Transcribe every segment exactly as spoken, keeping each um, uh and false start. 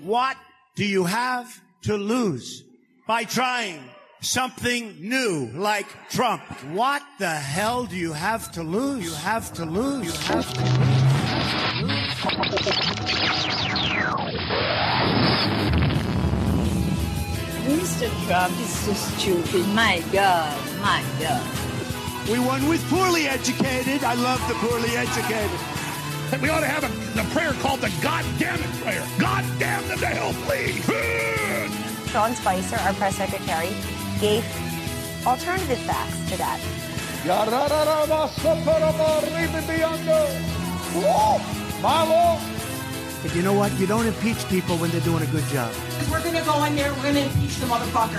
What do you have to lose by trying something new like Trump? What the hell do you have to lose? You have to lose. You have to lose. Mister Trump is so stupid. My God, my God. We won with poorly educated. I love the poorly educated. And we ought to have a, a prayer called the God damn it prayer. God damn them to hell, please. Sean Spicer, our press secretary, gave alternative facts to that. But you know what? You don't impeach people when they're doing a good job. We're going to go in there, we're going to impeach the motherfucker.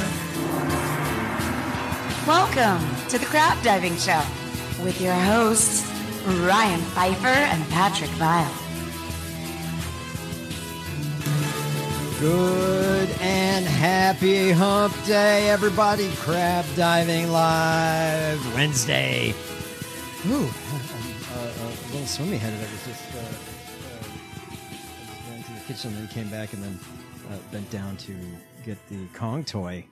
Welcome to the Crap Diving Show with your hosts, Ryan Pfeiffer and Patrick Vile. Good and happy hump day, everybody. Crab Diving Live Wednesday. Ooh, I'm uh, uh, a little swimmy headed. I was just uh, uh, went to the kitchen, then came back, and then uh, bent down to get the Kong toy.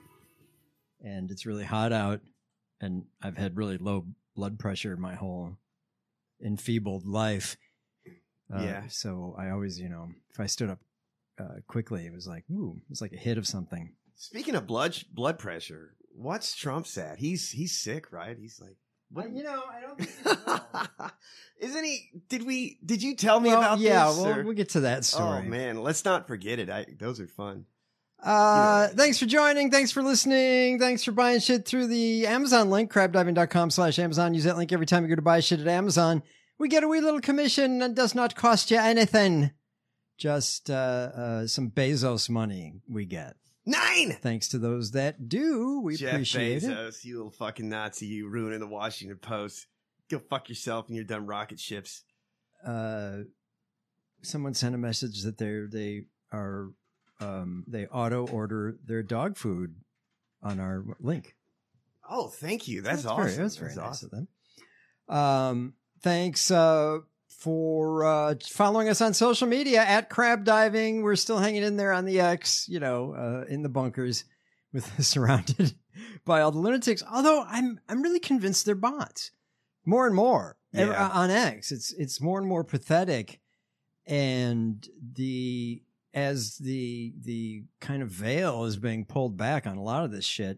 And it's really hot out, and I've had really low blood pressure my whole enfeebled life. Uh, yeah. So I always, you know, if I stood up uh, quickly, it was like, ooh, it was like a hit of something. Speaking of blood blood pressure, what's Trump's at? He's he's sick, right? He's like, what? Uh, you know, I don't think he's well. Isn't he? Did we? Did you tell me well, about yeah, this? Yeah, well, or? we'll get to that story. Oh man, let's not forget it. I, those are fun. Uh, yeah. Thanks for joining. Thanks for listening. Thanks for buying shit through the Amazon link, crabdiving.com slash Amazon. Use that link every time you go to buy shit at Amazon. We get a wee little commission and does not cost you anything. Just, uh, uh, some Bezos money we get. Nine! Thanks to those that do. We Jeff appreciate Bezos, it. You little fucking Nazi, you ruining the Washington Post. Go fuck yourself and your dumb rocket ships. Uh, someone sent a message that they're, they are, Um, they auto order their dog food on our link. Oh, thank you. That's, that's awesome. Very, that's very that's nice awesome. of them. Um, thanks uh, for uh, following us on social media at Crab Diving. We're still hanging in there on the X, you know, uh, in the bunkers, with surrounded by all the lunatics. Although I'm I'm really convinced they're bots, more and more yeah. on X. It's it's more and more pathetic, and the. As the the kind of veil is being pulled back on a lot of this shit,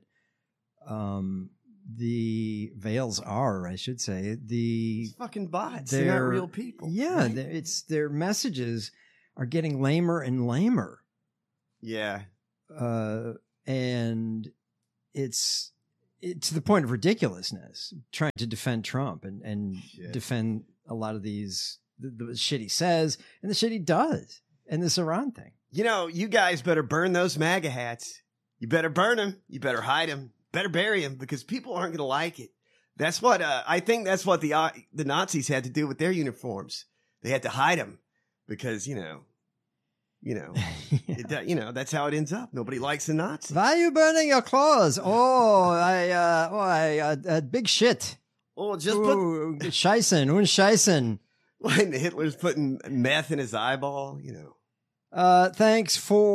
um, the veils are, I should say, the it's fucking bots. They're, they're not real people. Yeah, right? It's their messages are getting lamer and lamer. Yeah, uh, and it's it, to the point of ridiculousness. Trying to defend Trump and and shit. defend a lot of these the, the shit he says and the shit he does. And this Iran thing. You know, you guys better burn those MAGA hats. You better burn them. You better hide them. Better bury them because people aren't going to like it. That's what, uh, I think that's what the uh, the Nazis had to do with their uniforms. They had to hide them because, you know, you know, yeah. it, you know, that's how it ends up. Nobody likes the Nazis. Why are you burning your clothes? Oh, I, uh, oh, I, uh, uh big shit. Oh, just Ooh, put. Scheißen, und Scheißen. When Hitler's putting meth in his eyeball, you know. Uh, thanks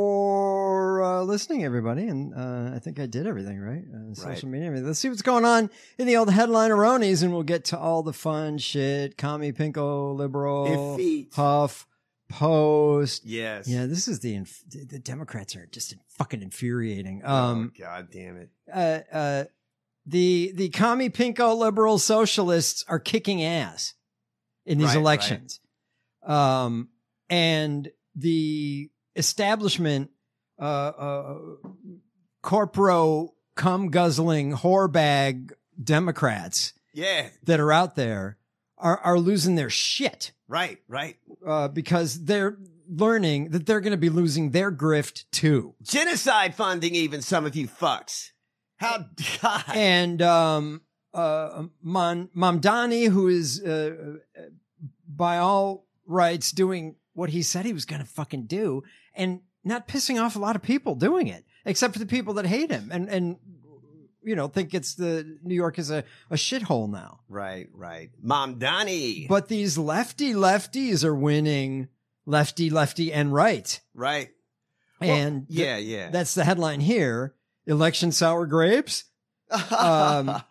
for uh, listening, everybody. And uh, I think I did everything right. Uh, social right. media. Let's see what's going on in the old headline-eronies, and we'll get to all the fun shit. Commie, Pinko, Liberal, Effete. Huff, Post. Yes. Yeah, this is the inf- the Democrats are just fucking infuriating. Um, oh, God damn it. Uh, uh, the the Commie, Pinko, Liberal, Socialists are kicking ass in these right, elections. Right. Um, and the establishment, uh, uh, corporo, cum guzzling, whore bag Democrats yeah. that are out there are, are losing their shit. Right, right. Uh, because they're learning that they're going to be losing their grift too. Genocide funding, even some of you fucks. How, God. And, um, uh, Mon, Mamdani, who is, uh, by all rights doing what he said he was going to fucking do and not pissing off a lot of people doing it, except for the people that hate him and, and, you know, think it's the New York is a, a shithole now. Right, right. Mamdani. But these lefty lefties are winning lefty, lefty and right. Right. and th- yeah, yeah. that's the headline here. Election sour grapes. Um,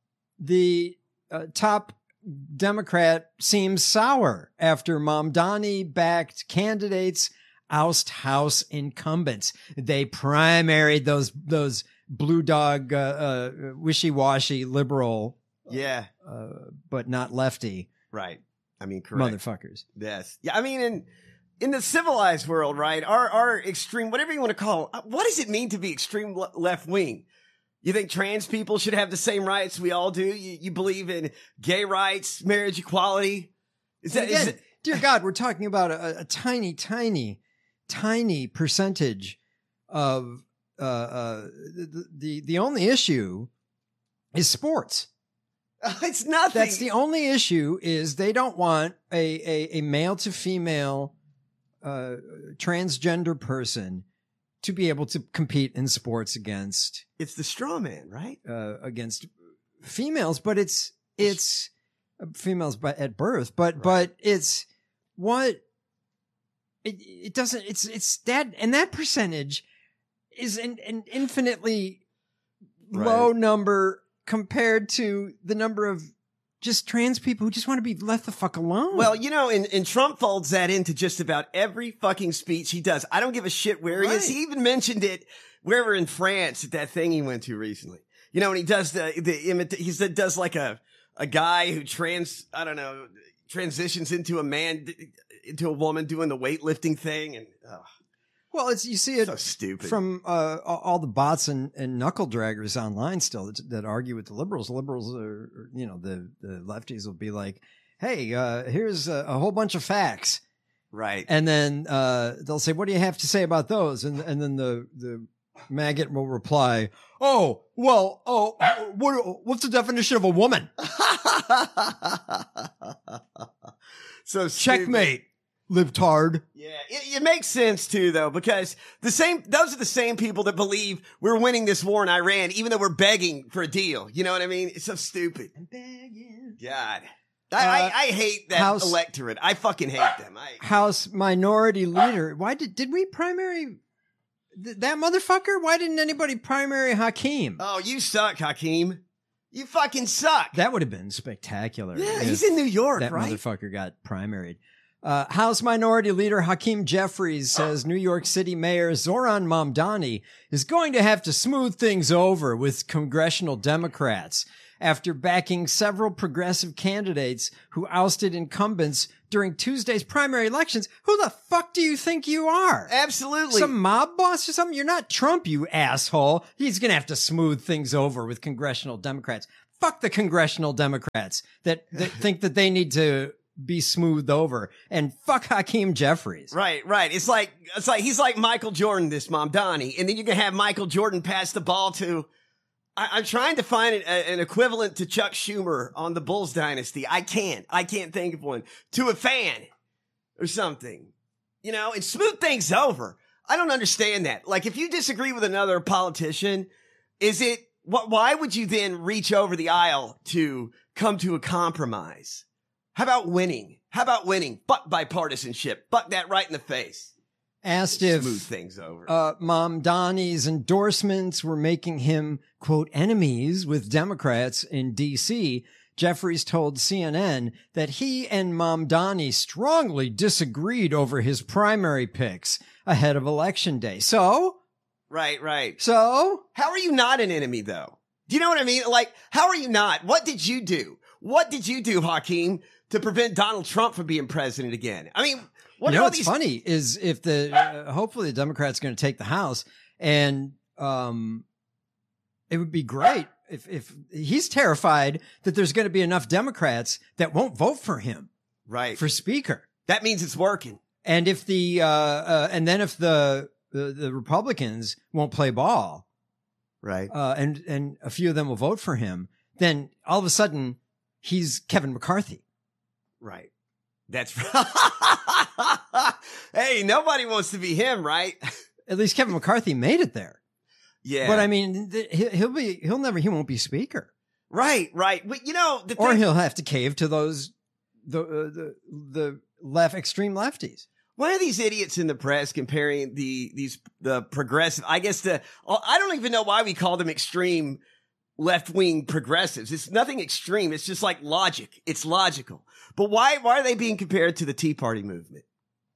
the uh, top Democrat seems sour after Mamdani-backed candidates oust House incumbents. They primaried those those blue dog, uh, uh, wishy-washy liberal, yeah, uh, but not lefty, right. I mean, correct. motherfuckers. Yes. Yeah, I mean, in in the civilized world, right, our, our extreme, whatever you want to call it, what does it mean to be extreme le- left wing? You think trans people should have the same rights we all do? You, you believe in gay rights, marriage equality? Is that, Again, is it, dear God, we're talking about a, a tiny, tiny, tiny percentage of uh, uh, the, the the only issue is sports. It's nothing. That's the only issue is they don't want a, a, a male to female uh, transgender person to be able to compete in sports against It's the straw man, right? uh, against females, but it's it's uh, females by, at birth, but Right. but it's what it it doesn't it's it's that and that percentage is an, an infinitely Right. low number compared to the number of just trans people who just want to be left the fuck alone. Well, you know, and, and Trump folds that into just about every fucking speech he does. I don't give a shit where he is. Right. He even mentioned it wherever in France at that thing he went to recently. You know, when he does the, the imita- he said, does like a, a guy who trans, I don't know, transitions into a man, into a woman doing the weightlifting thing. And, oh, well, it's you see it so stupid. from uh, all the bots and, and knuckle draggers online still that, that argue with the liberals. Liberals are, are, you know, the, the lefties will be like, hey, uh, here's a, a whole bunch of facts. Right. And then uh, they'll say, what do you have to say about those? And and then the, the maggot will reply, oh, well, oh, what, what's the definition of a woman? So stupid. Checkmate, libtard. Yeah, it, it makes sense too, though, because the same, those are the same people that believe we're winning this war in Iran, even though we're begging for a deal. You know what I mean? It's so stupid. I'm begging. God. I, I, Uh, I hate that House- electorate. I fucking hate them. I, House Minority Leader. Why did did we primary th- that motherfucker? Why didn't anybody primary Hakeem? oh, you suck, Hakeem. You fucking suck. That would have been spectacular. yeah, if he's in New York, that right? motherfucker got primaried. Uh, House Minority Leader Hakeem Jeffries says New York City Mayor Zoran Mamdani is going to have to smooth things over with congressional Democrats after backing several progressive candidates who ousted incumbents during Tuesday's primary elections. Who the fuck do you think you are? Absolutely. Some mob boss or something? You're not Trump, you asshole. He's going to have to smooth things over with congressional Democrats. Fuck the congressional Democrats that, that think that they need to be smoothed over. And fuck Hakeem Jeffries. Right, right. It's like, it's like, he's like Michael Jordan, this Mamdani. And then you can have Michael Jordan pass the ball to, I, I'm trying to find an, a, an equivalent to Chuck Schumer on the Bulls dynasty. I can't. I can't think of one. To a fan or something, you know, and smooth things over. I don't understand that. Like, if you disagree with another politician, is it, wh- why would you then reach over the aisle to come to a compromise? How about winning? How about winning? Fuck bipartisanship. Fuck that right in the face. Asked if Smooth things over. uh, Mamdani's endorsements were making him, quote, enemies with Democrats in D C, Jeffries told C N N that he and Mamdani strongly disagreed over his primary picks ahead of Election Day. So? Right, right. So? How are you not an enemy, though? Do you know what I mean? Like, how are you not? What did you do? What did you do, Hakeem, to prevent Donald Trump from being president again? I mean, what you are know all what's these? funny is if the uh, hopefully the Democrats going to take the House, and um, it would be great if if he's terrified that there's going to be enough Democrats that won't vote for him Right. for Speaker, That means it's working. and if the uh, uh, and then if the, the the Republicans won't play ball, Right. uh, and and a few of them will vote for him, then all of a sudden he's Kevin McCarthy. Right. That's right. Hey, nobody wants to be him, right? At least Kevin McCarthy made it there. Yeah. But I mean, th- he- he'll be, he'll never, he won't be speaker, Right, right. But you know, the or thing, he'll have to cave to those, the, uh, the, the left, extreme lefties. Why are these idiots in the press comparing the these the progressive? I guess the I don't even know why we call them extreme left-wing progressives. It's nothing extreme. It's just like logic. It's logical. But why why are they being compared to the Tea Party movement?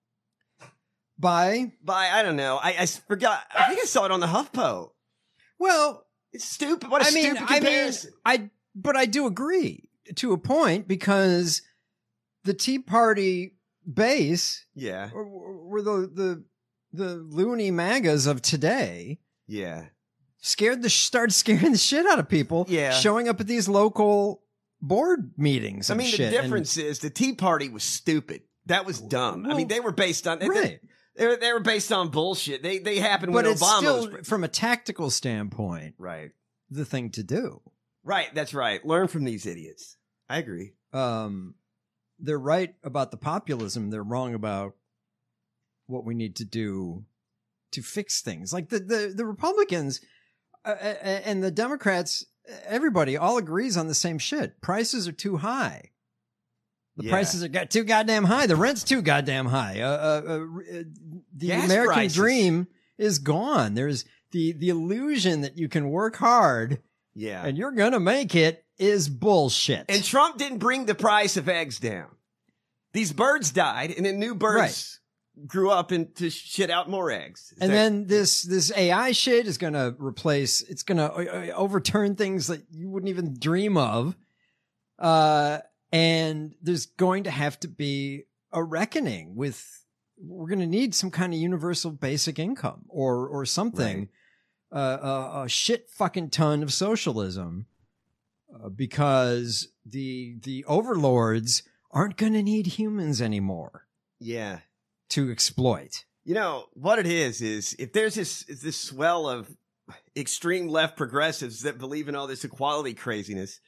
By by I don't know. I, I forgot. I think I saw it on the HuffPo. Well, it's stupid. What a I mean, stupid comparison. I mean, I but I do agree to a point because the Tea Party base, yeah, were, were the the the loony MAGAs of today. Yeah, scared the started scaring the shit out of people. Yeah, showing up at these local board meetings. I and mean, shit. the difference and, is the Tea Party was stupid. That was dumb. Well, I mean, they were based on right. They were, they were based on bullshit. They they happened but when it's Obama still, was from a tactical standpoint, right, the thing to do. Right, that's right. Learn from these idiots. I agree. Um, they're right about the populism. They're wrong about what we need to do to fix things. Like the the, the Republicans uh, and the Democrats, everybody all agrees on the same shit. Prices are too high. The yeah. prices are got too goddamn high. The rent's too goddamn high. Uh, uh, uh, the Gas American prices. dream is gone. There's the the illusion that you can work hard, yeah, and you're gonna make it is bullshit. And Trump didn't bring the price of eggs down. These birds died, and then new birds right. grew up and to shit out more eggs. Is and that- then this this A I shit is gonna replace. It's gonna overturn things that you wouldn't even dream of. Uh. And there's going to have to be a reckoning with, we're going to need some kind of universal basic income or, or something, right. uh, a, a shit fucking ton of socialism, uh, because the, the overlords aren't going to need humans anymore. Yeah. To exploit. You know, what it is, is if there's this, is this swell of extreme left progressives that believe in all this equality craziness.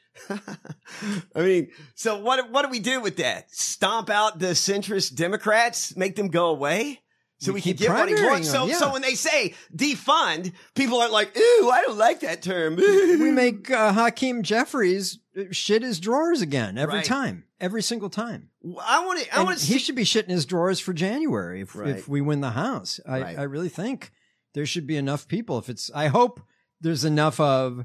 I mean, so what what do we do with that? Stomp out the centrist Democrats, make them go away so we, we can get what he wants. So, them, yeah. so when they say defund, people aren't like, ooh, I don't like that term. We make uh, Hakeem Jeffries shit his drawers again every right. time, every single time. I want to. I want to. He should be shitting his drawers for January if, right. if we win the House. I, right. I really think there should be enough people. If it's, I hope there's enough of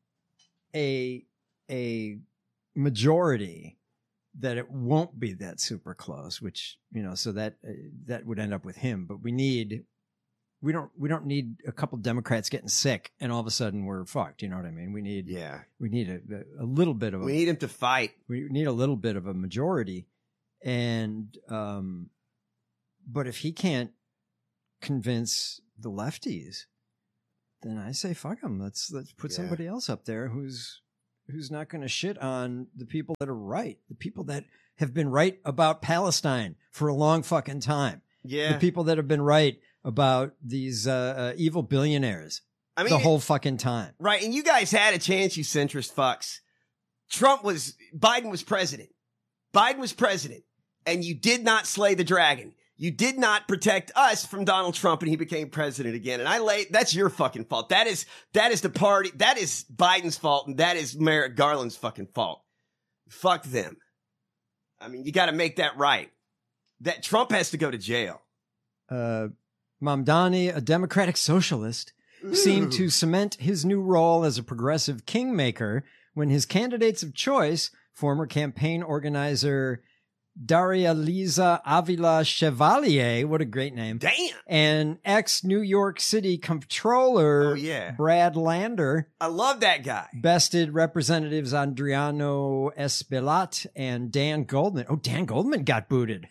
a a majority that it won't be that super close. Which, you know, so that uh, that would end up with him. But we need, we don't we don't need a couple Democrats getting sick and all of a sudden we're fucked. You know what I mean? We need yeah. We need a a little bit of a, we need him to fight. We need a little bit of a majority, and um, but if he can't convince the lefties, then I say fuck him. Let's let's put yeah. somebody else up there who's who's not going to shit on the people that are right, the people that have been right about Palestine for a long fucking time. Yeah, the people that have been right about these uh, uh, evil billionaires. I mean, the whole fucking time. Right, and you guys had a chance, you centrist fucks. Trump was Biden was president. Biden was president, and you did not slay the dragon. You did not protect us from Donald Trump, and he became president again. And I lay, that's your fucking fault. That is, that is the party. That is Biden's fault, and that is Merrick Garland's fucking fault. Fuck them. I mean, you got to make that right. That Trump has to go to jail. Uh, Mamdani, a Democratic socialist, Ooh. seemed to cement his new role as a progressive kingmaker when his candidates of choice, former campaign organizer Daria Liza Avila Chevalier, what a great name. Damn. And ex-New York City comptroller oh, yeah. Brad Lander. I love that guy. Bested Representatives Adriano Espaillat and Dan Goldman. Oh, Dan Goldman got booted.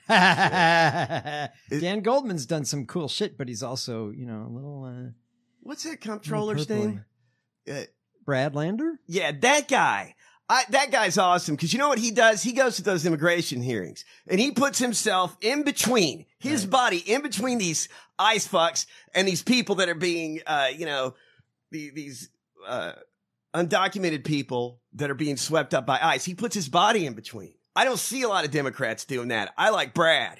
Dan Goldman's done some cool shit, but he's also, you know, a little... Uh, What's that comptroller's name? Uh, Brad Lander? Yeah, that guy. I, that guy's awesome because you know what he does? He goes to those immigration hearings and he puts himself in between his right. body, in between these ice fucks and these people that are being, uh, you know, the, these uh, undocumented people that are being swept up by ICE. He puts his body in between. I don't see a lot of Democrats doing that. I like Brad.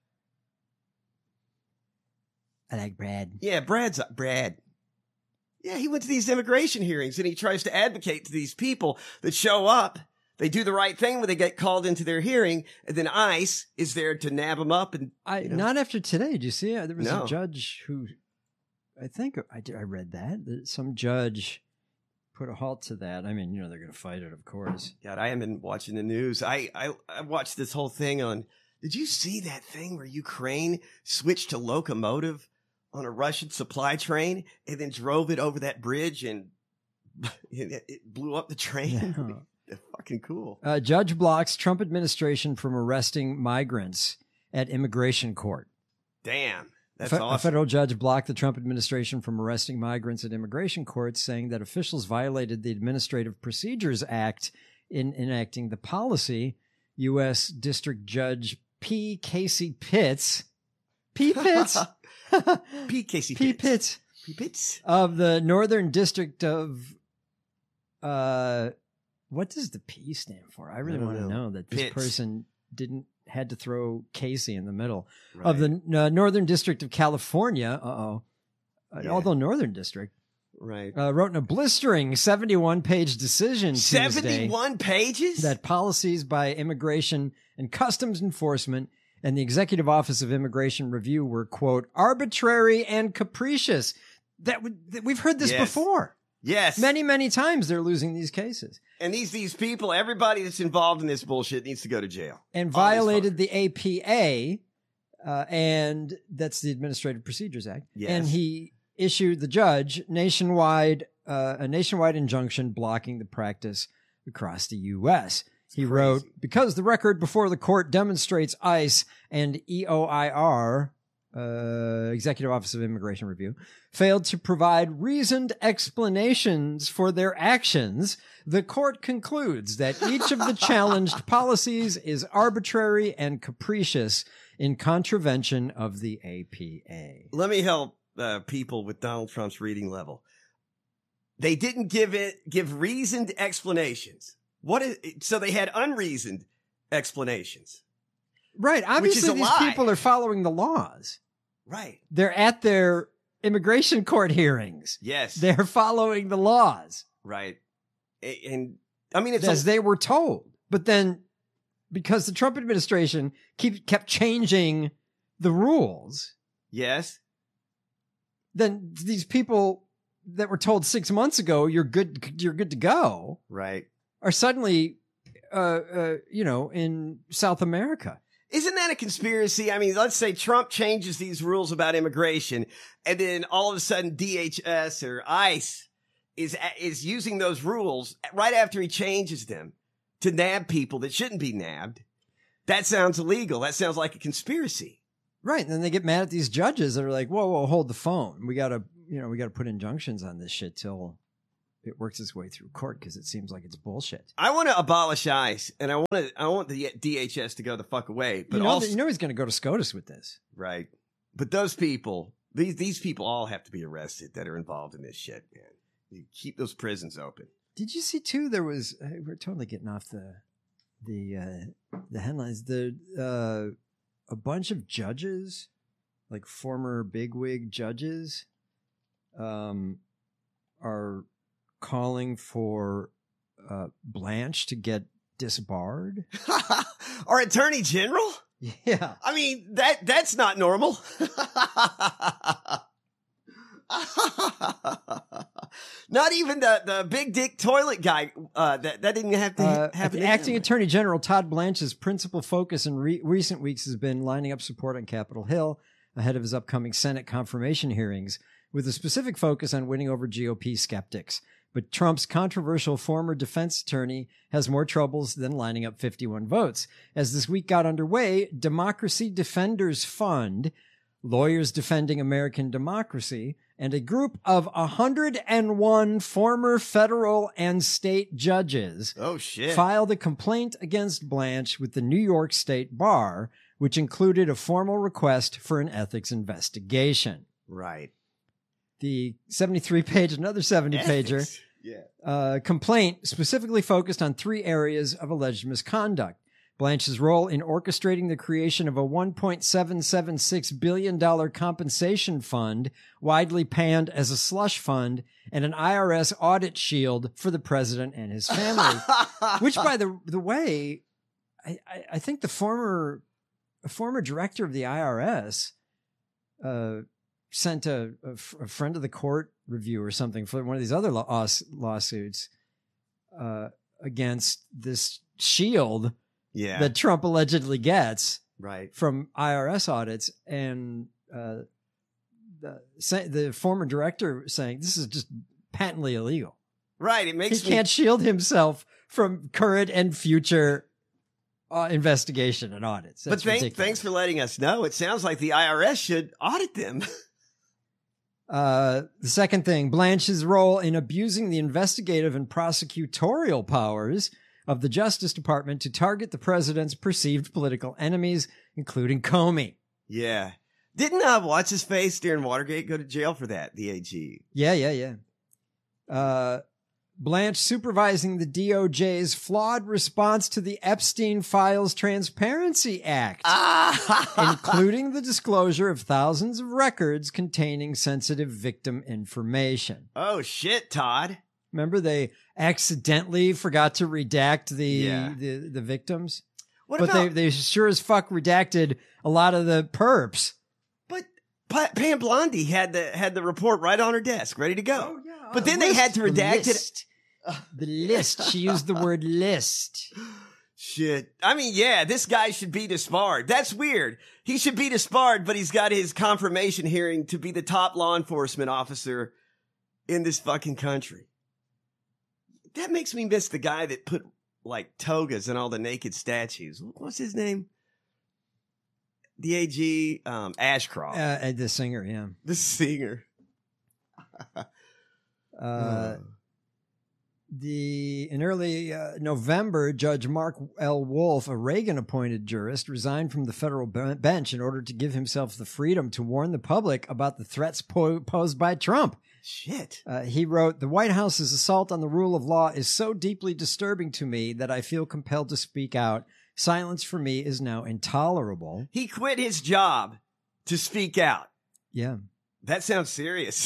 I like Brad. Yeah, Brad's uh, Brad. Yeah, he went to these immigration hearings and he tries to advocate to these people that show up. They do the right thing when they get called into their hearing, and then ICE is there to nab them up. And I you know. Not after today. Did you see it? There was No. a judge who, I think I, did, I read that, that some judge put a halt to that. I mean, you know, they're going to fight it, of course. God, I haven't been watching the news. I, I I watched this whole thing on. Did you see that thing where Ukraine switched to locomotive on a Russian supply train and then drove it over that bridge and it, it blew up the train? Yeah. They're fucking cool. Uh, judge blocks Trump administration from arresting migrants at immigration court. Damn. That's Fe- awesome. A federal judge blocked the Trump administration from arresting migrants at immigration courts, saying that officials violated the Administrative Procedures Act in enacting the policy. U S District Judge P. Casey Pitts, P. Pitts, P. Casey P. Pitts. Pitts P. Pitts. of the Northern District of, uh, what does the P stand for? I really I don't want to know. know that this Pitts. person didn't had to throw Casey in the middle. Right. Of the uh, Northern District of California, uh-oh, uh, Yeah. although Northern District, Right. uh, wrote in a blistering seventy-one page decision Tuesday seventy-one pages? that policies by Immigration and Customs Enforcement and the Executive Office of Immigration Review were, quote, arbitrary and capricious. That, w- that We've heard this Yes. before. Yes. Many, many times they're losing these cases. And these these people, everybody that's involved in this bullshit needs to go to jail. And All these violated fuckers. the A P A, uh, and that's the Administrative Procedures Act. Yes. And he issued the judge nationwide uh, a nationwide injunction blocking the practice across the U S. He crazy. wrote, because the record before the court demonstrates ICE and E O I R, uh, Executive Office of Immigration Review, failed to provide reasoned explanations for their actions, the court concludes that each of the challenged policies is arbitrary and capricious in contravention of the A P A. Let me help uh, people with Donald Trump's reading level. They didn't give it give reasoned explanations. What is so they had unreasoned explanations. Right. is Obviously, a these lie. people are following the laws. Right. They're at their immigration court hearings. Yes. They're following the laws right. A- And I mean, it's as a, they were told. But then, because the Trump administration keep, kept changing the rules, yes. then these people that were told six months ago you're good, you're good to go, Right. are suddenly, uh, uh, you know, in South America. Isn't that a conspiracy? I mean, let's say Trump changes these rules about immigration, and then all of a sudden D H S or ICE is is using those rules right after he changes them to nab people that shouldn't be nabbed. That sounds illegal. That sounds like a conspiracy. Right. And then they get mad at these judges that are like, whoa, whoa, hold the phone. We got to, you know, we got to put injunctions on this shit till it works its way through court because it seems like it's bullshit. I want to abolish ICE, and I want to. I want the D H S to go the fuck away. But you know, also, that- you know he's going to go to SCOTUS with this. right. But those people, these these people, all have to be arrested that are involved in this shit, man. You keep those prisons open. Did you see too? There was uh, we're totally getting off the the uh, the headlines. The uh, a bunch of judges, like former bigwig judges, um, are calling for uh, Blanche to get disbarred. Our attorney general. Yeah. I mean, that that's not normal. Not even the, the big dick toilet guy. Uh, that that didn't have to Uh, happen. the to acting him. attorney general Todd Blanche's principal focus in re- recent weeks has been lining up support on Capitol Hill ahead of his upcoming Senate confirmation hearings, with a specific focus on winning over G O P skeptics. But Trump's controversial former defense attorney has more troubles than lining up fifty-one votes. As this week got underway, Democracy Defenders Fund, Lawyers Defending American Democracy, and a group of one hundred one former federal and state judges Oh shit! filed a complaint against Blanche with the New York State Bar, which included a formal request for an ethics investigation. Right. The seventy-three page, another seventy pager, Ethics. Yeah. uh, complaint specifically focused on three areas of alleged misconduct: Blanche's role in orchestrating the creation of a one point seven seven six billion dollars compensation fund, widely panned as a slush fund, and an I R S audit shield for the president and his family. Which, by the the way, I, I, I think the former former director of the I R S uh, sent a, a, f- a friend of the court review or something for one of these other law- lawsuits uh, against this shield Yeah. that Trump allegedly gets right. from I R S audits, and uh, the, say, the former director saying this is just patently illegal. Right. It makes he me... can't shield himself from current and future uh, investigation and audits. But That's thank, ridiculous. thanks for letting us know. It sounds like the I R S should audit them. Uh, the second thing, Blanche's role in abusing the investigative and prosecutorial powers of the Justice Department to target the president's perceived political enemies, including Comey. Yeah. Didn't uh, what's his face during Watergate go to jail for that? The A G. Yeah, yeah, yeah. Uh, Blanche supervising the D O J's flawed response to the Epstein Files Transparency Act, including the disclosure of thousands of records containing sensitive victim information. Oh, shit, Todd. Remember, they accidentally forgot to redact the Yeah. the, the victims? What but about... they, they sure as fuck redacted a lot of the perps. But Pa- Pam Blondie had the had the report right on her desk, ready to go. Oh, yeah. But then they List, had to the redact list. it. The list. She used the word list. Shit. I mean, yeah, this guy should be disbarred. That's weird. He should be disbarred, but he's got his confirmation hearing to be the top law enforcement officer in this fucking country. That makes me miss the guy that put, like, togas in all the naked statues. What's his name? The A G, um, Ashcroft. Uh, the singer, yeah. The singer. Uh, the in early uh, November, Judge Mark L. Wolf, a Reagan-appointed jurist, resigned from the federal be- bench in order to give himself the freedom to warn the public about the threats po- posed by Trump. Shit. Uh, he wrote, "The White House's assault on the rule of law is so deeply disturbing to me that I feel compelled to speak out. Silence for me is now intolerable." He quit his job to speak out. Yeah. That sounds serious.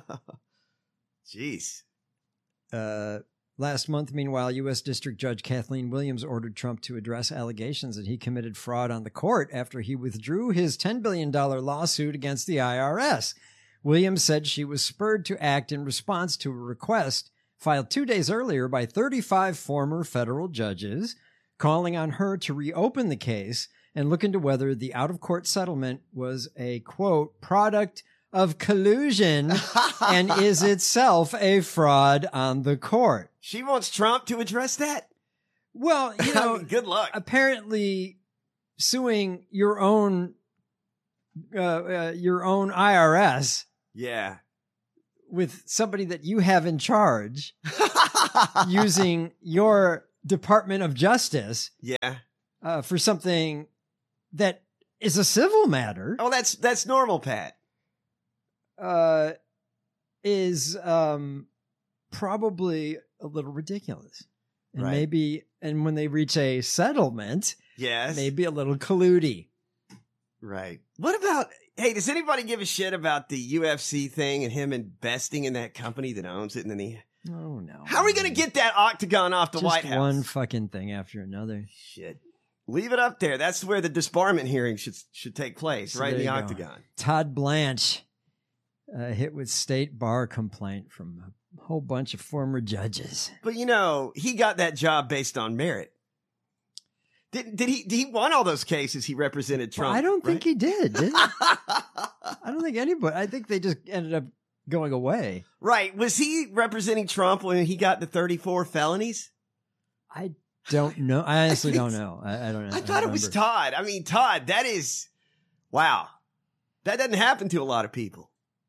Jeez. Uh, last month, meanwhile, U S District Judge Kathleen Williams ordered Trump to address allegations that he committed fraud on the court after he withdrew his ten billion dollars lawsuit against the I R S. Williams said she was spurred to act in response to a request filed two days earlier by thirty-five former federal judges, calling on her to reopen the case and look into whether the out-of-court settlement was a, quote, product of collusion and is itself a fraud on the court. She wants Trump to address that? Well, you know, I mean, good luck. Apparently suing your own uh, uh, your own I R S Yeah. with somebody that you have in charge using your Department of Justice Yeah. uh, for something that is a civil matter. Oh, that's that's normal, Pat. Uh, is um, probably a little ridiculous. And Right. maybe, and when they reach a settlement, Yes. maybe a little colludey. Right. What about, hey, does anybody give a shit about the U F C thing and him investing in that company that owns it? And then he, Oh, no. how are we going to get that octagon off the Just White House? one fucking thing after another. Shit. Leave it up there. That's where the disbarment hearing should should take place, So right in there the you go. octagon. Todd Blanche uh, hit with state bar complaint from a whole bunch of former judges. But you know, he got that job based on merit. Did did he? Did he won all those cases? He represented Trump. Well, I don't think right? he did. did he? I don't think anybody. I think they just ended up going away. Right. Was he representing Trump when he got the thirty-four felonies? I don't know. I honestly I think don't know. I, I don't know. I thought don't it was remember. Todd. I mean, Todd, that is, wow. That doesn't happen to a lot of people.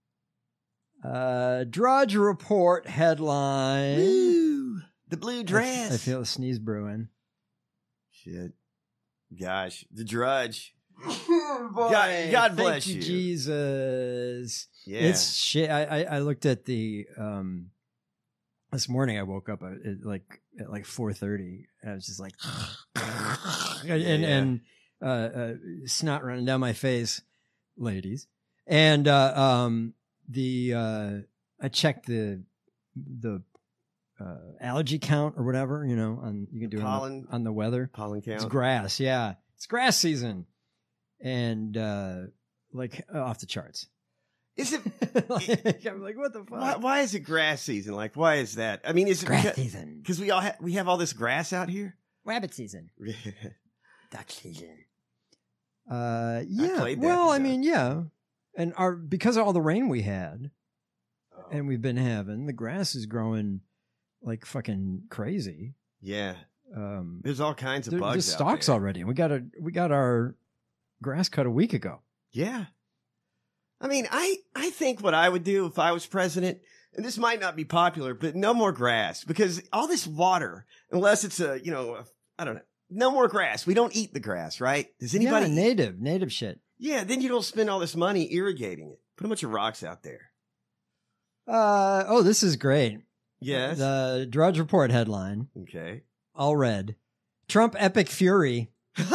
Uh, Drudge Report headline. Woo! The blue dress. I, I feel a sneeze brewing. Shit. Gosh, the Drudge. Boy, God, God thank bless you, you. Jesus. Yeah. It's shit. I, I, I looked at the um This morning I woke up at, at like at like four thirty. And I was just like, and Yeah. and uh, uh, snot running down my face, ladies. And uh, um, the uh, I checked the the uh, allergy count or whatever. You know, on you can do it on pollen the, on the weather. pollen count. It's grass. Yeah, it's grass season, and uh, like uh, off the charts. Is it? Like, I'm like, what the fuck? Why, why is it grass season? Like, why is that? I mean, is it Grass because, season. because we all ha- we have all this grass out here? Rabbit season. Duck season. Uh, I yeah. played that, Well, I so. mean, yeah, and our because of all the rain we had, Oh. and we've been having, the grass is growing like fucking crazy. Yeah, Um, there's all kinds of there, bugs. the out stalks there. already. We got a we got our grass cut a week ago. Yeah. I mean, I, I think what I would do if I was president, and this might not be popular, but no more grass because all this water, unless it's a, you know, a, I don't know, no more grass. We don't eat the grass, right? Does anybody? Yeah, native native shit. Yeah, then you don't spend all this money irrigating it. Put a bunch of rocks out there. Uh oh, this is great. Yes. The Drudge Report headline, Okay. all red. Trump epic fury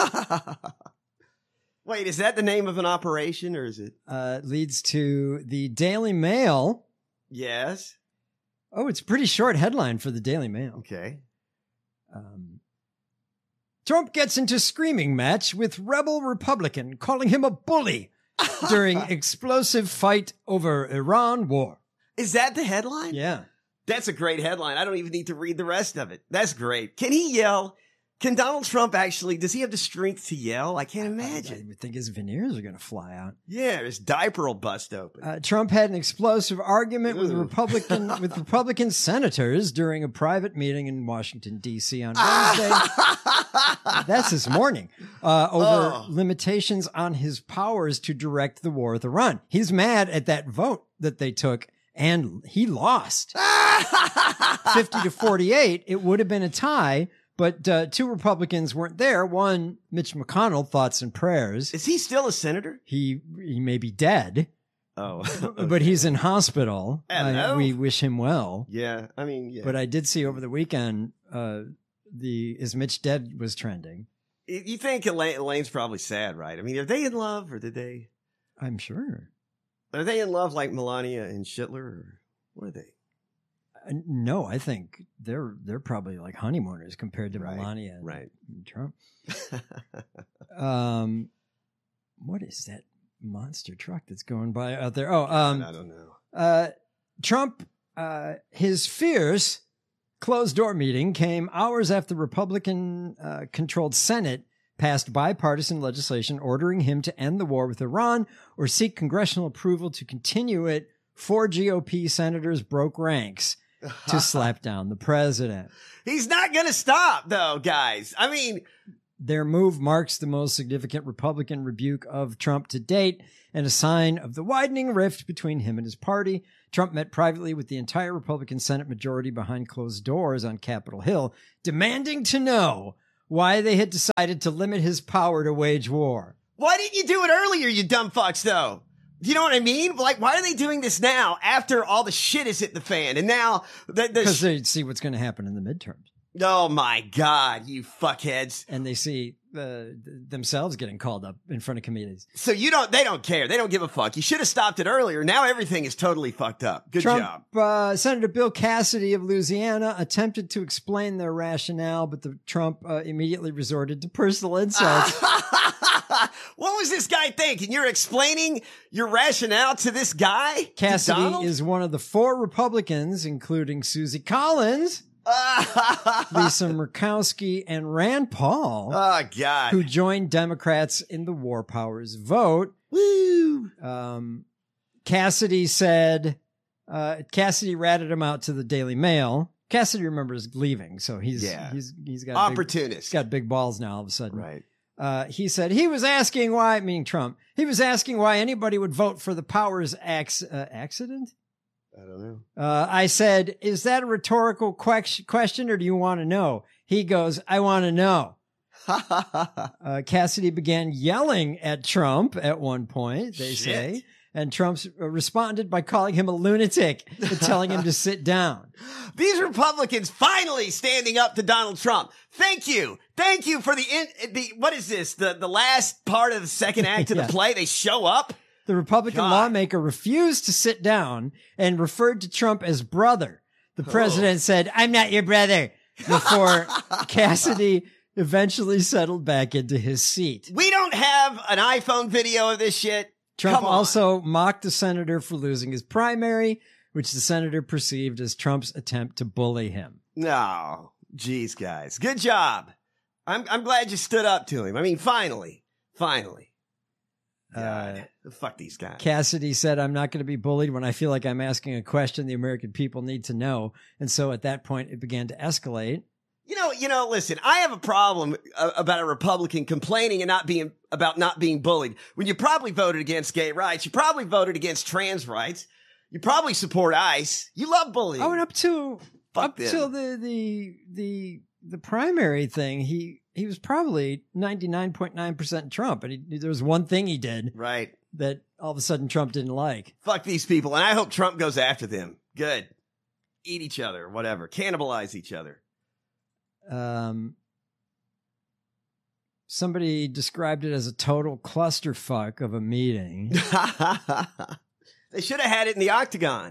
Wait, is that the name of an operation or is it? uh, leads to the Daily Mail. Yes. Oh, it's a pretty short headline for the Daily Mail. Okay. Um, Trump gets into screaming match with rebel Republican, calling him a bully during explosive fight over Iran war. Is that the headline? Yeah. That's a great headline. I don't even need to read the rest of it. That's great. Can he yell? Can Donald Trump actually, does he have the strength to yell? I can't I imagine. would think his veneers are going to fly out. Yeah, his diaper will bust open. Uh, Trump had an explosive argument with Ooh. Republican with Republican senators during a private meeting in Washington D C on Wednesday. That's this morning. Uh, over Oh. limitations on his powers to direct the war with Iran. He's mad at that vote that they took, and he lost fifty to forty-eight. It would have been a tie. But uh, two Republicans weren't there. One, Mitch McConnell, thoughts and prayers. Is he still a senator? He he may be dead, Oh. but he's in hospital. Hello? Uh, we wish him well. Yeah, I mean, yeah. But I did see over the weekend uh, the Is Mitch Dead was trending. You think Elaine, Elaine's probably sad, right? I mean, are they in love or did they? I'm sure. Are they in love like Melania and Schindler or what are they? Uh, no, I think they're they're probably like honeymooners compared to Right, Melania and, right. and Trump. Um, what is that monster truck that's going by out there? Oh, um, I don't know. Uh, Trump, uh, his fierce closed door meeting came hours after the Republican uh, controlled Senate passed bipartisan legislation ordering him to end the war with Iran or seek congressional approval to continue it. Four G O P senators broke ranks to slap down the president. He's not going to stop, though, guys. I mean, Their move marks the most significant Republican rebuke of Trump to date and a sign of the widening rift between him and his party. Trump met privately with the entire Republican Senate majority behind closed doors on Capitol Hill, demanding to know why they had decided to limit his power to wage war. why didn't you do it earlier, you dumb fucks, though? Do you know what I mean? Like, why are they doing this now after all the shit has hit the fan? And now the, the Because sh- they see what's going to happen in the midterms. oh my God, you fuckheads. And they see uh, themselves getting called up in front of committees. So you don't, they don't care. They don't give a fuck. You should have stopped it earlier. Now everything is totally fucked up. Good Trump, job. Uh, Senator Bill Cassidy of Louisiana attempted to explain their rationale, but the Trump uh, immediately resorted to personal insults. What was this guy thinking? You're explaining your rationale to this guy? To Cassidy Donald? is one of the four Republicans, including Susie Collins, Lisa Murkowski, and Rand Paul, Oh, God. who joined Democrats in the War Powers vote. Woo. Um, Cassidy said, uh, Cassidy ratted him out to the Daily Mail. Cassidy remembers leaving, so he's Yeah. he's he's got big, Opportunist. he's got big balls now all of a sudden. Right. Uh, he said he was asking why, meaning Trump, he was asking why anybody would vote for the Powers ac- uh, accident. I don't know. Uh, I said, is that a rhetorical que- question or do you want to know? He goes, I want to know. Uh, Cassidy began yelling at Trump at one point, they Shit. say, And Trump uh, responded by calling him a lunatic and telling him to sit down. These Republicans finally standing up to Donald Trump. Thank you. Thank you for the, in, the what is this? The, the last part of the second act of Yeah. the play? They show up? The Republican God. lawmaker refused to sit down and referred to Trump as brother. The president Oh. said, I'm not your brother, before Cassidy eventually settled back into his seat. We don't have an iPhone video of this shit. Trump Come on. also mocked the senator for losing his primary, which the senator perceived as Trump's attempt to bully him. No. Jeez, guys. Good job. I'm I'm glad you stood up to him. I mean, finally. Finally. God. Uh, Fuck these guys. Cassidy said, I'm not going to be bullied when I feel like I'm asking a question the American people need to know. And so at that point, it began to escalate. You know, you know, listen, I have a problem uh, about a Republican complaining and not being about not being bullied. When you probably voted against gay rights, you probably voted against trans rights. You probably support ICE. You love bullying. Oh, and up to Fuck up them. till the the the the primary thing, he he was probably ninety-nine point nine percent Trump, and he, there was one thing he did Right. that all of a sudden Trump didn't like. Fuck these people, and I hope Trump goes after them. Good. Eat each other, whatever. Cannibalize each other. Um, somebody described it as a total clusterfuck of a meeting. They should have had it in the octagon.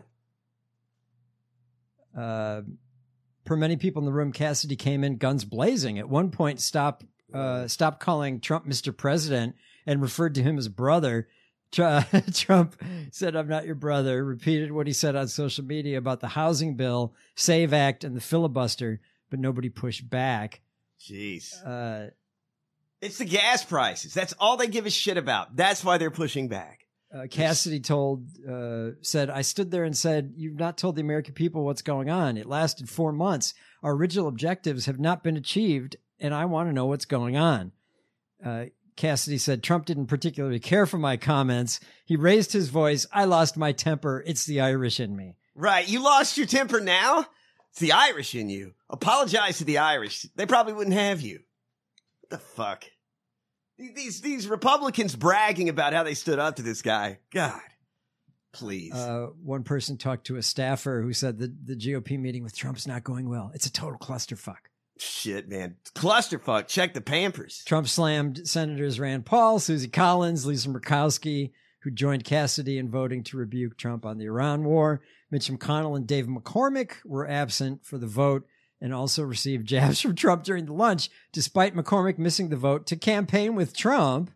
Uh, per many people in the room, Cassidy came in guns blazing. At one point, stop, uh, stopped calling Trump Mister President and referred to him as brother. Tr- Trump said, I'm not your brother, repeated what he said on social media about the housing bill, SAVE Act, and the filibuster, but nobody pushed back. Jeez. Uh, It's the gas prices. That's all they give a shit about. That's why they're pushing back. Uh, Cassidy told, uh, said, I stood there and said, you've not told the American people what's going on. It lasted four months. Our original objectives have not been achieved, and I want to know what's going on. Uh, Cassidy said, Trump didn't particularly care for my comments. He raised his voice. I lost my temper. It's the Irish in me. Right. You lost your temper now? It's the Irish in you. Apologize to the Irish. They probably wouldn't have you. What the fuck? These these Republicans bragging about how they stood up to this guy. God, please. Uh, one person talked to a staffer who said that the G O P meeting with Trump's not going well. It's a total clusterfuck. Shit, man. Clusterfuck. Check the Pampers. Trump slammed Senators Rand Paul, Susie Collins, Lisa Murkowski, who joined Cassidy in voting to rebuke Trump on the Iran war. Mitch McConnell and Dave McCormick were absent for the vote and also received jabs from Trump during the lunch, despite McCormick missing the vote to campaign with Trump.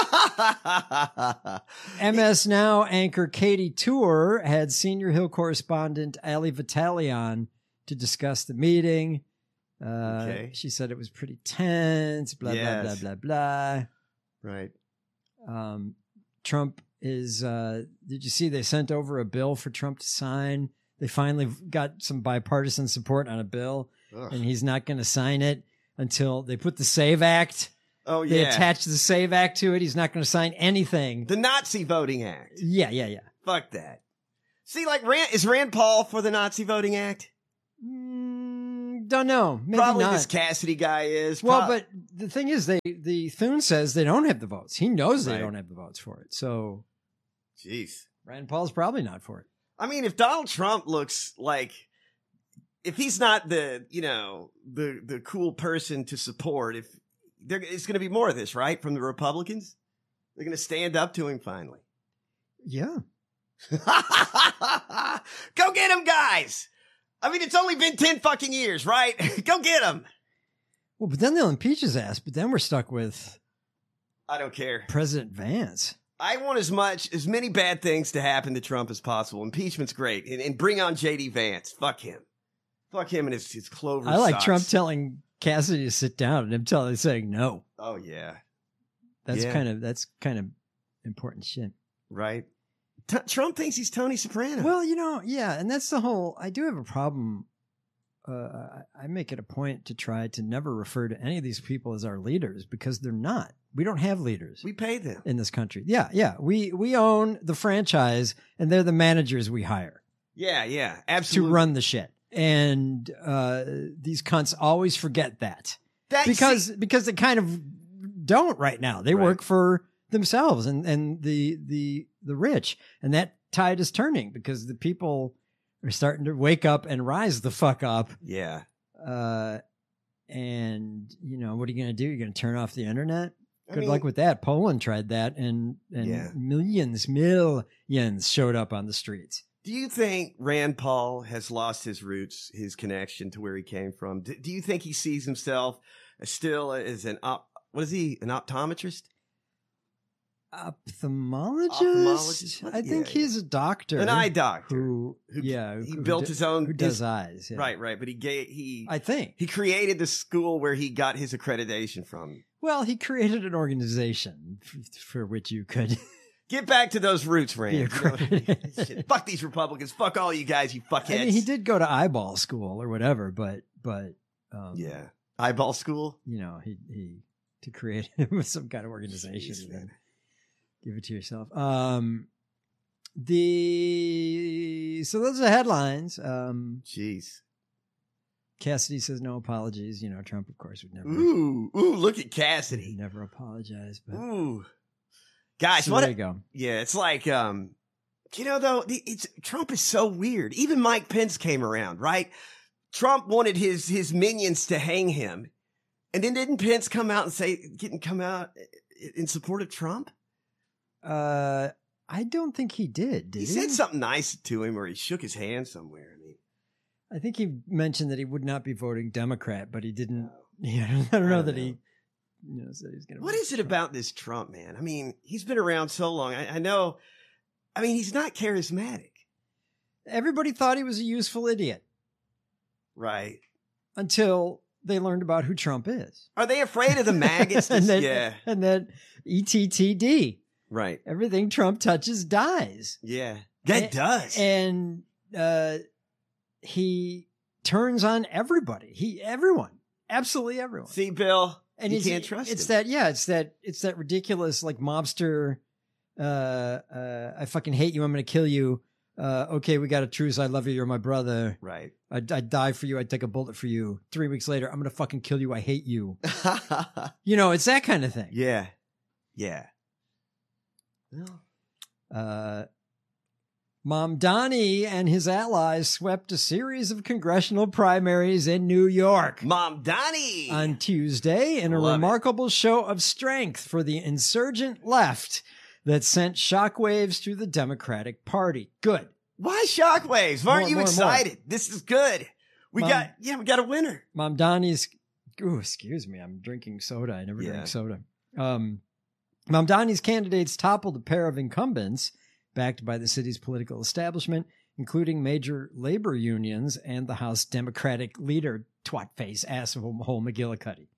M S Now anchor Katie Tour had senior Hill correspondent Ali Vitale on to discuss the meeting. Uh, Okay. She said it was pretty tense, blah, Yes. blah, blah, blah, Right. blah. Um, Trump is, uh, did you see they sent over a bill for Trump to sign? They finally got some bipartisan support on a bill, Ugh. and he's not going to sign it until they put the SAVE Act. Oh, They yeah. attach the SAVE Act to it. He's not going to sign anything. The Nazi Voting Act. Yeah, yeah, yeah. Fuck that. See, like, Rand, is Rand Paul for the Nazi Voting Act? Mm, don't know. Maybe Probably not. this Cassidy guy is. Well, Prob- but the thing is, they the Thune says they don't have the votes. He knows they Right. don't have the votes for it. So Jeez. Rand Paul's probably not for it. I mean, if Donald Trump looks like, if he's not the, you know, the the cool person to support, if there, it's going to be more of this, right, from the Republicans, they're going to stand up to him finally. Yeah. Go get him, guys. I mean, it's only been ten fucking years, right? Go get him. Well, but then they'll impeach his ass. But then we're stuck with I don't care. President Vance. I want as much, as many bad things to happen to Trump as possible. Impeachment's great. And, and bring on J D Vance. Fuck him. Fuck him and his, his clover I like socks. Trump telling Cassidy to sit down and him telling saying no. Oh, yeah. That's Yeah. kind of that's kind of important shit. Right. T- Trump thinks he's Tony Soprano. Well, you know, yeah, and that's the whole. I do have a problem. Uh, I I make it a point to try to never refer to any of these people as our leaders because they're not. We don't have leaders we pay them. in this country. Yeah, yeah. We we own the franchise, and they're the managers we hire Yeah, yeah. to Absolutely. run the shit. And uh, these cunts always forget that That- because see- because they kind of don't right now. They Right. work for themselves, and and the the the rich. And that tide is turning because the people are starting to wake up and rise the fuck up. Yeah. Uh, and, you know, what are you going to do? You're going to turn off the internet? I Good mean- luck with that. Poland tried that, and, and Yeah. millions, millions showed up on the streets. Do you think Rand Paul has lost his roots, his connection to where he came from? Do, do you think he sees himself as still as an op, what is he, an optometrist? Ophthalmologist? Ophthalmologist? What? I think Yeah, he's a doctor. An eye doctor. Who, Who- yeah. he who built do- his own- Who does his- eyes. Yeah. Right, right. But he gave, he, I think. he created the school where he got his accreditation from. Well, he created an organization for, for which you could Get back to those roots, Rand. be You know what I mean? accredited. Shit, fuck these Republicans. Fuck all you guys, you fuckheads. I mean, he did go to eyeball school or whatever, but, but, um, Yeah. Eyeball school? you know, he, he, to create some kind of organization. Jeez, and man. then give it to yourself. Um, the, so those are the headlines. Um, Jeez. Cassidy says no apologies. You know, Trump, of course, would never, Ooh, ooh, look at would Cassidy. never apologize. But Ooh. Guys, so what there a- you go. Yeah, it's like, um, you know, though, the- it's Trump is so weird. Even Mike Pence came around, right? Trump wanted his his minions to hang him, and then didn't Pence come out and say, didn't come out in support of Trump? Uh, I don't think he did. Did He he? said something nice to him, or he shook his hand somewhere. I mean, I think he mentioned that he would not be voting Democrat, but he didn't. Yeah, I don't know don't that know. he, you know, said he was going to. what is it about this Trump man? I mean, he's been around so long. I, I know. I mean, he's not charismatic, Everybody thought he was a useful idiot right? until they learned about who Trump is. Are they afraid of the maggots? and then, yeah, and then E T T D. right. Everything Trump touches dies. Yeah, that And- does. And uh, he turns on everybody. He, everyone, absolutely everyone. See, Bill, And you it's- can't trust it's him. that, yeah, it's that, it's that ridiculous like mobster. Uh, uh, I fucking hate you. I'm going to kill you. Uh, okay, we got a truce. I love you. You're my brother. Right. I'd, I'd die for you. I'd take a bullet for you. Three weeks later, I'm going to fucking kill you. I hate you. You know, it's that kind of thing. yeah. Yeah. Well, Uh, Mamdani and his allies swept a series of congressional primaries in New York Mom Donnie. on Tuesday in a Love it. remarkable show of strength for the insurgent left that sent shockwaves through the Democratic Party. Good. Why shockwaves? Why aren't More, you more, excited? This is good. We Mom- got, yeah, we got a winner. Mamdani's, ooh, excuse me, I'm drinking soda. I never Yeah. drink soda. Um, Mamdani's candidates toppled a pair of incumbents backed by the city's political establishment, including major labor unions and the House Democratic leader, twat-face, asshole McGillicuddy.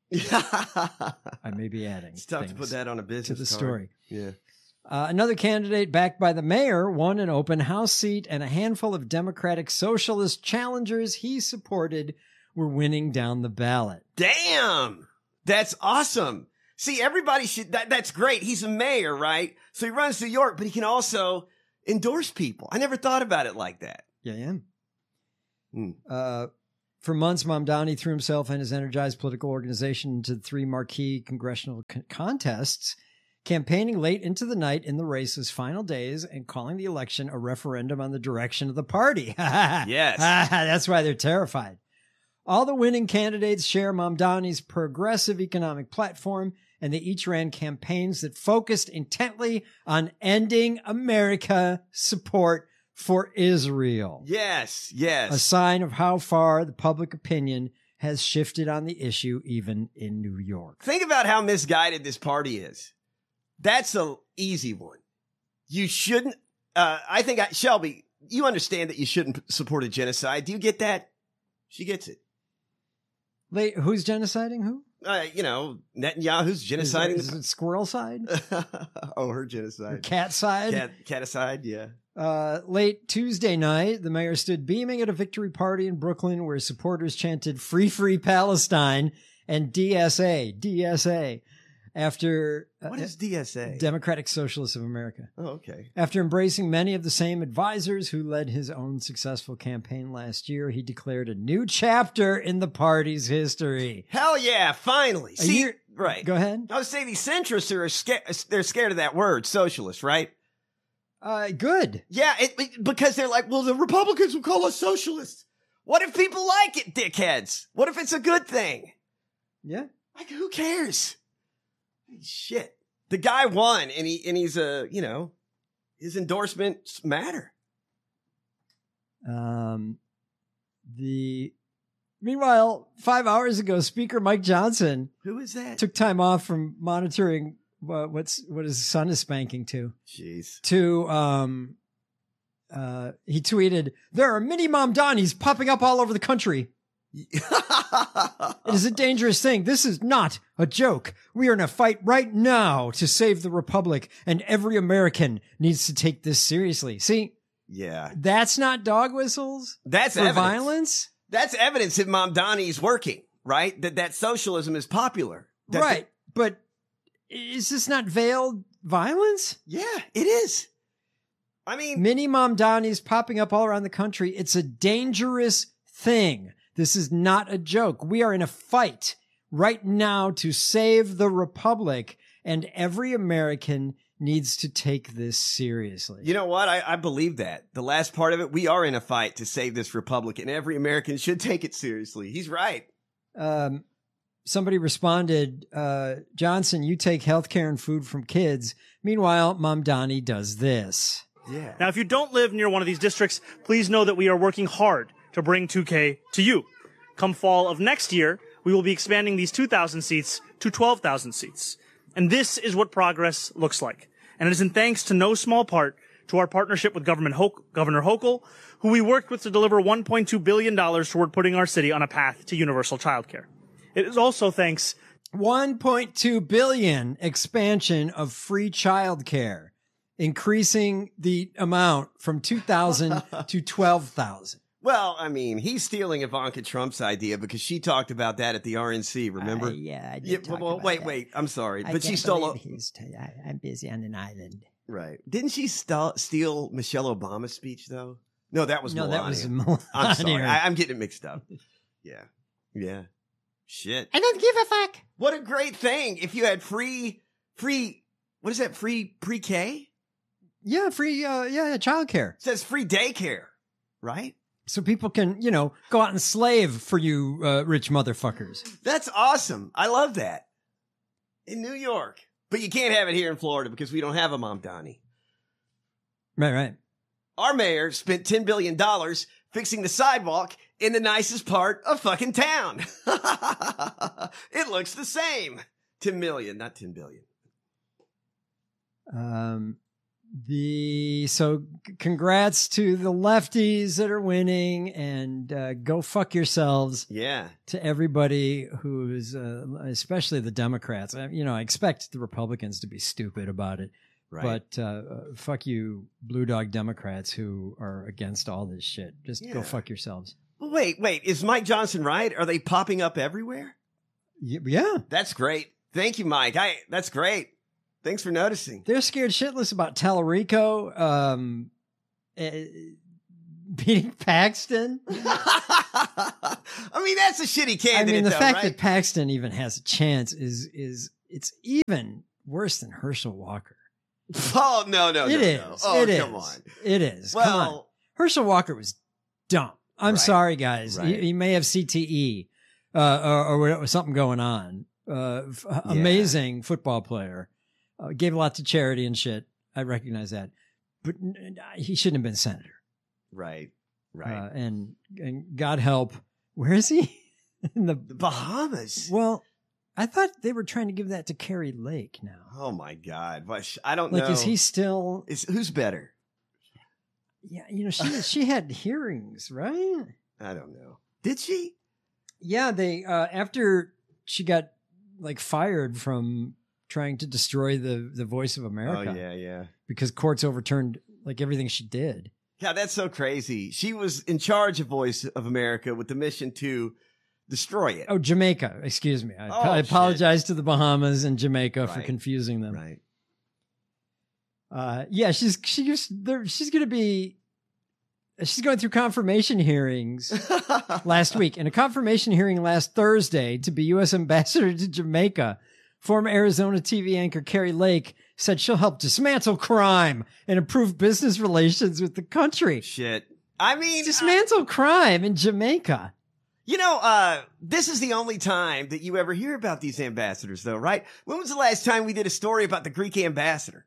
I may be adding It's tough to things put that on a business to the card. story. Yeah. Uh, another candidate backed by the mayor won an open house seat, and a handful of Democratic socialist challengers he supported were winning down the ballot. Damn. That's awesome. See, everybody should, that, that's great. He's a mayor, right? So he runs New York, but he can also endorse people. I never thought about it like that. Yeah, yeah. Hmm. Uh, for months, Mamdani threw himself and his energized political organization into three marquee congressional con- contests, campaigning late into the night in the race's final days and calling the election a referendum on the direction of the party. Yes. That's why they're terrified. All the winning candidates share Mamdani's progressive economic platform, and they each ran campaigns that focused intently on ending America support for Israel. Yes. Yes. A sign of how far the public opinion has shifted on the issue, even in New York. Think about how misguided this party is. That's a easy one. You shouldn't. Uh, I think I, Shelby, you understand that you shouldn't support a genocide. Do you get that? She gets it. Wait, who's genociding who? Uh, you know, Netanyahu's Is, genociding. is it squirrel side? oh, her Or genocide. cat side? Cat, caticide, yeah. Uh, late Tuesday night, the mayor stood beaming at a victory party in Brooklyn where supporters chanted "Free, Free Palestine" and D S A, D S A, after uh, What is D S A? Democratic Socialists of America. oh, okay. After embracing many of the same advisors who led his own successful campaign last year, he declared a new chapter in the party's history. Hell yeah, finally. A See, year- right. Go ahead. I would say these centrists are scared. They're scared of that word, socialist, right? Uh, good. Yeah, it, it- because they're like, well, the Republicans will call us socialists. What if people like it, dickheads? What if it's a good thing? Yeah. Like, who cares? Shit. The guy won, and he and he's a, you know, his endorsements matter. Um, the meanwhile, five hours ago, Speaker Mike Johnson Who is that? took time off from monitoring uh, what's what his son is spanking to. Jeez. To um, uh, he tweeted, "There are mini mom Donnies popping up all over the country. It is a dangerous thing. This is not a joke. We are in a fight right now to save the Republic, and every American needs to take this seriously." See, Yeah. that's not dog whistles. That's for evidence. violence. That's evidence that Mom Donnie's working, right? That that socialism is popular. That Right. But is this not veiled violence? the- yeah, it is. I mean, Mini Mom Donnies popping up all around the country. It's a dangerous thing. This is not a joke. We are in a fight right now to save the Republic, and every American needs to take this seriously. you know what? I, I believe that. The last part of it, we are in a fight to save this republic, and every American should take it seriously. He's right. Um, somebody responded, uh, Johnson, you take healthcare and food from kids. Meanwhile, Mom Donnie does this. Yeah. Now, if you don't live near one of these districts, please know that we are working hard to bring two K to you. Come fall of next year, we will be expanding these two thousand seats to twelve thousand seats. And this is what progress looks like. And it is in thanks to no small part to our partnership with Government Ho- Governor Hochul, who we worked with to deliver one point two billion dollars toward putting our city on a path to universal childcare. It is also thanks one point two billion expansion of free childcare, increasing the amount from two thousand to twelve thousand. Well, I mean, he's stealing Ivanka Trump's idea because she talked about that at the R N C, remember? Uh, yeah, I did Yeah, talk well, about wait, that. wait. I'm sorry. I but she can't stole a, believe he's t- I, I'm busy on an island. Right. Didn't she st- steal Michelle Obama's speech, though? No, that was No, Melania. that was Melania. I'm sorry. I, I'm getting it mixed up. Yeah. Yeah. Shit. I don't give a fuck. What a great thing if you had free, free, what is that, free pre-K? Yeah, free, uh, yeah, childcare. It says free daycare, right? So people can, you know, go out and slave for you uh, rich motherfuckers. That's awesome. I love that. In New York. But you can't have it here in Florida because we don't have a Mom Donnie. Right, right. Our mayor spent ten billion dollars fixing the sidewalk in the nicest part of fucking town. It looks the same. ten million, not ten billion. Um, the so c- congrats to the lefties that are winning, and uh, go fuck yourselves. Yeah. To everybody who's, uh, especially the Democrats. I, you know, I expect the Republicans to be stupid about it, Right. but uh, uh, fuck you, blue dog Democrats who are against all this shit. Just Yeah. go fuck yourselves. Well, wait, wait. Is Mike Johnson right? Are they popping up everywhere? Y- Yeah, That's great. Thank you, Mike. I that's great. Thanks for noticing. they're scared shitless about Tallarico um, uh, beating Paxton. I mean, that's a shitty I candidate, mean, the though, fact right? that Paxton even has a chance is is it's even worse than Herschel Walker. Oh, no, no, It no, is. no. Oh, It come is. on. It is. Come on. Well, Herschel Walker was dumb. I'm Right. sorry, guys. He, Right. he may have C T E uh, or, or whatever- something going on. Uh, f- Amazing football player. Uh, gave a lot to charity and shit. I recognize that, but n- n- he shouldn't have been senator. right, right. Uh, and and God help, where is he? In the, the Bahamas. well, I thought they were trying to give that to Carrie Lake now. Oh my God! What sh- I don't Like, know. is he still? Is who's better? Yeah, you know, she she had hearings, right? I don't know. Did she? Yeah, they uh after she got like fired from trying to destroy the the Voice of America. Oh yeah, yeah. Because courts overturned like everything she did. Yeah, that's so crazy. She was in charge of Voice of America with the mission to destroy it. Oh, Jamaica, excuse me. I, Oh, I shit. apologize to the Bahamas and Jamaica for Right. confusing them. Right. Uh yeah, she's she's there she's going to be she's going through confirmation hearings last week. In a confirmation hearing last Thursday to be U S ambassador to Jamaica, former Arizona T V anchor Carrie Lake said she'll help dismantle crime and improve business relations with the country. Shit. I mean, dismantle uh, crime in Jamaica. You know, uh, this is the only time that you ever hear about these ambassadors, though, right? When was the last time we did a story about the Greek ambassador?